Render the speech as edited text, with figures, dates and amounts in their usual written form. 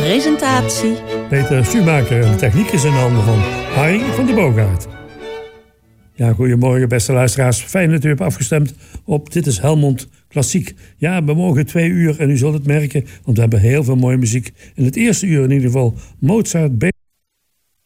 Presentatie Peter Schumacher en de techniek is in de handen van Harry van der Boogaard. Ja, goedemorgen beste luisteraars. Fijn dat u hebt afgestemd op Dit is Helmond Klassiek. Ja, we mogen 2 uur en u zult het merken, want we hebben heel veel mooie muziek. In het eerste uur in ieder geval Mozart,